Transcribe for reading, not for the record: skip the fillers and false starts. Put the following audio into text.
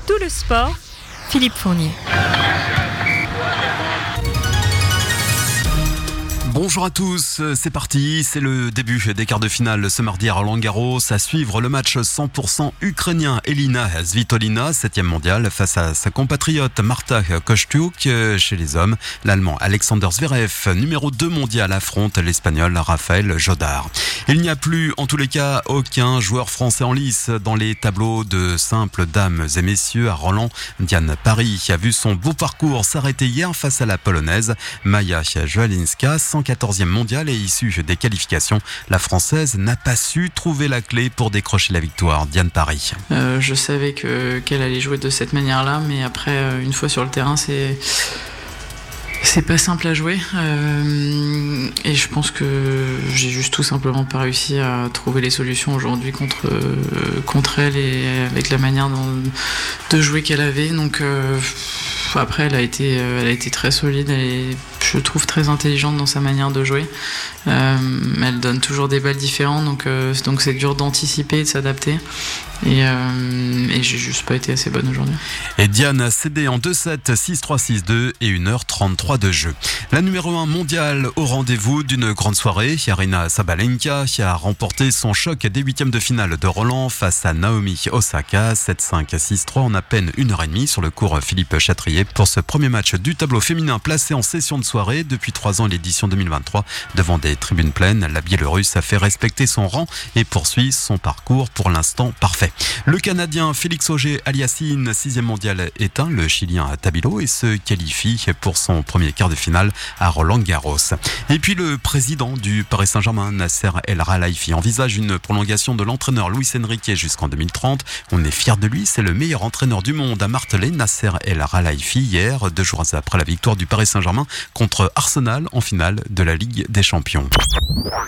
tout le sport, Philippe Fournier. Bonjour à tous, c'est parti, c'est le début des quarts de finale ce mardi à Roland-Garros. À suivre le match 100% ukrainien, Elina Svitolina, 7e mondiale, face à sa compatriote Marta Kostyuk. Chez les hommes, l'Allemand Alexander Zverev, numéro 2 mondial, affronte l'Espagnol Rafael Jodar. Il n'y a plus, en tous les cas, aucun joueur français en lice dans les tableaux de simples dames et messieurs à Roland. Diane Parry a vu son beau parcours s'arrêter hier face à la Polonaise Maja Joalinska, 114e mondiale et issue des qualifications. La Française n'a pas su trouver la clé pour décrocher la victoire. Diane Parry. Je savais qu'elle allait jouer de cette manière-là, mais après, une fois sur le terrain, c'est pas simple à jouer. Et je pense que j'ai juste tout simplement pas réussi à trouver les solutions aujourd'hui contre elle et avec la manière de jouer qu'elle avait. Donc après, elle a été très solide et je trouve très intelligente dans sa manière de jouer. Elle donne toujours des balles différentes, donc c'est dur d'anticiper et de s'adapter. Et j'ai juste pas été assez bonne aujourd'hui. Et Diane a cédé en 2-7, 6-3, 6-2 et 1h33 de jeu. La numéro 1 mondiale au rendez-vous d'une grande soirée. Aryna Sabalenka qui a remporté son choc des huitièmes de finale de Roland face à Naomi Osaka, 7-5, 6-3 en à peine 1h30 sur le cours Philippe Chatrier pour ce premier match du tableau féminin placé en session de soirée depuis 3 ans, l'édition 2023. Devant des tribunes pleines, la Biélorusse a fait respecter son rang et poursuit son parcours pour l'instant parfait. Le Canadien Félix Auger-Aliassime, 6e mondial, éteint le Chilien Tabilo et se qualifie pour son premier quart de finale à Roland-Garros. Et puis le président du Paris Saint-Germain, Nasser El Khelaifi, envisage une prolongation de l'entraîneur Luis Enrique jusqu'en 2030. On est fiers de lui, c'est le meilleur entraîneur du monde, a martelé Nasser El Khelaifi hier, 2 jours après la victoire du Paris Saint-Germain contre Arsenal en finale de la Ligue des Champions.